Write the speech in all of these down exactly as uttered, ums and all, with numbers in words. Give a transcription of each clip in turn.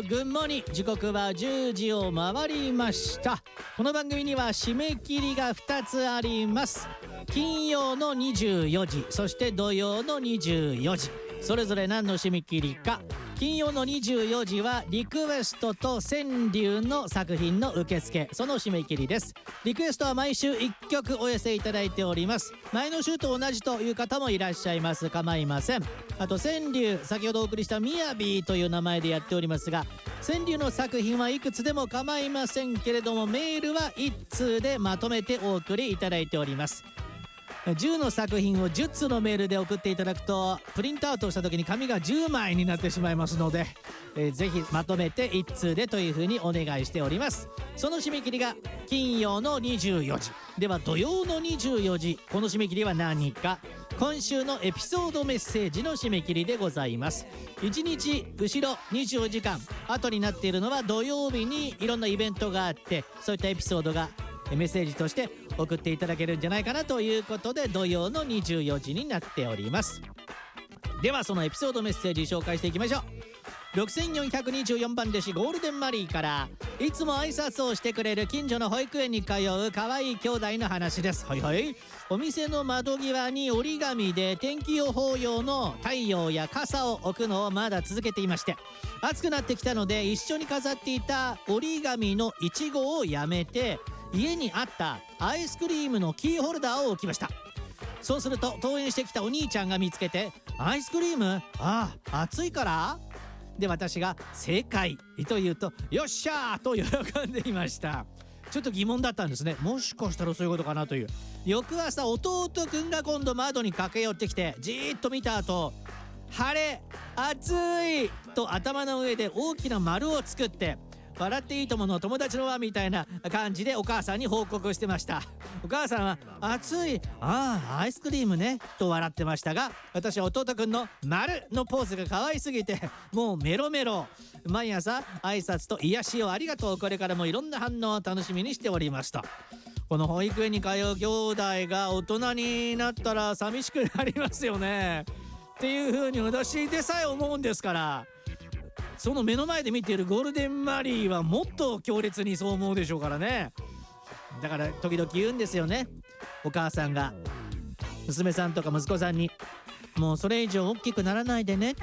グッモニ、時刻はじゅうじを回りました。この番組には締め切りがふたつあります。金曜のにじゅうよじ、そして土曜のにじゅうよじ、それぞれ何の締め切りか。金曜のにじゅうよじはリクエストと川柳の作品の受付、その締め切りです。リクエストは毎週いっきょくお寄せいただいております。前の週と同じという方もいらっしゃいます。構いません。あと川柳、先ほどお送りしたみやびという名前でやっておりますが、川柳の作品はいくつでも構いませんけれども、メールはいっつうでまとめてお送りいただいております。じゅうの作品をじゅっつうのメールで送っていただくと、プリントアウトした時に紙がじゅうまいになってしまいますので、えー、ぜひまとめていっつうでというふうにお願いしております。その締め切りが金曜のにじゅうよじでは、土曜のにじゅうよじ、この締め切りは何か。今週のエピソードメッセージの締め切りでございます。いちにち後ろにじゅうよじかん後になっているのは土曜日にいろんなイベントがあって、そういったエピソードがメッセージとして送っていただけるんじゃないかなということで、土曜のにじゅうよじになっております。ではそのエピソードメッセージ紹介していきましょう。ろくせんよんひゃくにじゅうよんばん弟子ゴールデンマリーから、いつも挨拶をしてくれる近所の保育園に通う可愛い兄弟の話です。はいはい。お店の窓際に折り紙で天気予報用の太陽や傘を置くのをまだ続けていまして、暑くなってきたので一緒に飾っていた折り紙のいちごをやめて、家にあったアイスクリームのキーホルダーを置きました。そうすると登園してきたお兄ちゃんが見つけて、アイスクリーム？ああ、暑いから？で私が正解と言うと、よっしゃーと喜んでいました。ちょっと疑問だったんですね。もしかしたらそういうことかなという。翌朝弟くんが今度窓に駆け寄ってきて、じーっと見た後、晴れ、暑いと頭の上で大きな丸を作って、笑っていいともの友達の輪みたいな感じでお母さんに報告してました。お母さんは暑い、ああアイスクリームねと笑ってましたが、私は弟くんの丸のポーズが可愛すぎてもうメロメロ。毎朝挨拶と癒しをありがとう。これからもいろんな反応を楽しみにしておりました。この保育園に通う兄弟が大人になったら寂しくなりますよねっていう風に私でさえ思うんですから、その目の前で見ているゴールデンマリーはもっと強烈にそう思うでしょうからね。だから時々言うんですよね、お母さんが娘さんとか息子さんに、もうそれ以上大きくならないでね。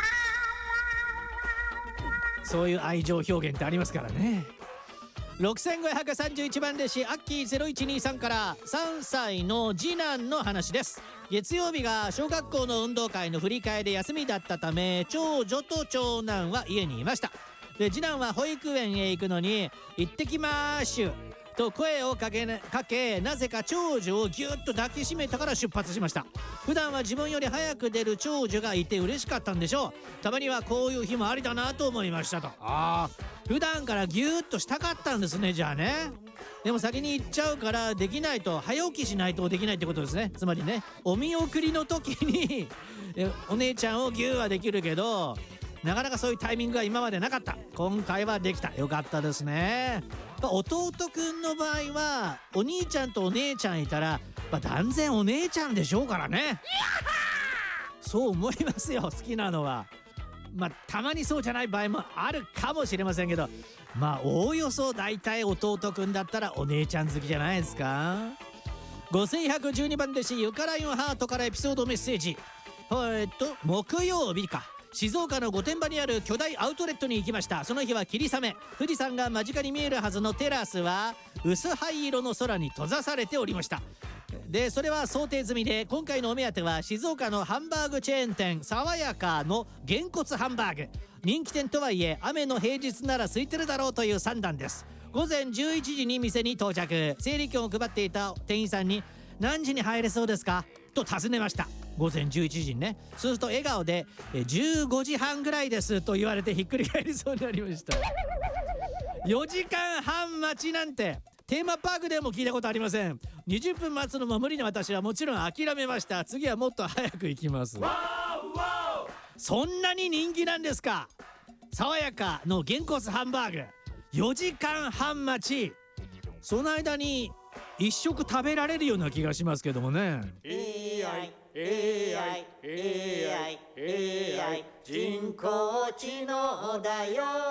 そういう愛情表現ってありますからね。ろくせんごひゃくさんじゅういちばん弟子アッキーゼロいちにさんからさんさいの次男の話です。月曜日が小学校の運動会の振り替えで休みだったため、長女と長男は家にいました。で次男は保育園へ行くのに行ってきまーしゅと声をかけ、かけなぜか長女をぎゅっと抱きしめたから出発しました。普段は自分より早く出る長女がいて嬉しかったんでしょう。たまにはこういう日もありだなと思いましたと。ああ、普段からぎゅっとしたかったんですね。じゃあね、でも先に行っちゃうからできないと、早起きしないとできないってことですね。つまりね、お見送りの時にお姉ちゃんをぎゅーはできるけど、なかなかそういうタイミングが今までなかった。今回はできた。よかったですね。弟くんの場合はお兄ちゃんとお姉ちゃんいたら、まあ、断然お姉ちゃんでしょうからね。そう思いますよ、好きなのは。まあたまにそうじゃない場合もあるかもしれませんけど、まあおおよそ大体弟くんだったらお姉ちゃん好きじゃないですか。ごせんひゃくじゅうにばん弟子ゆかライオンハートからエピソードメッセージ。えっと木曜日か、静岡の御殿場にある巨大アウトレットに行きました。その日は霧雨、富士山が間近に見えるはずのテラスは薄灰色の空に閉ざされておりました。でそれは想定済みで、今回のお目当ては静岡のハンバーグチェーン店爽やかのげんこつハンバーグ。人気店とはいえ雨の平日なら空いてるだろうという算段です。午前じゅういちじに店に到着。整理券を配っていた店員さんに、何時に入れそうですかと尋ねました。午前じゅういちじにね。そうすると笑顔でじゅうごじはんぐらいですと言われてひっくり返りそうになりました。よじかんはん待ちなんてテーマパークでも聞いたことありません。にじゅっぷん待つのも無理な私はもちろん諦めました。次はもっと早く行きます。そんなに人気なんですか。爽やかのげんこつハンバーグよじかんはん待ち。その間に一食食べられるような気がしますけどもね。 エーアイ エーアイ エーアイ エーアイ 人工知能だよ。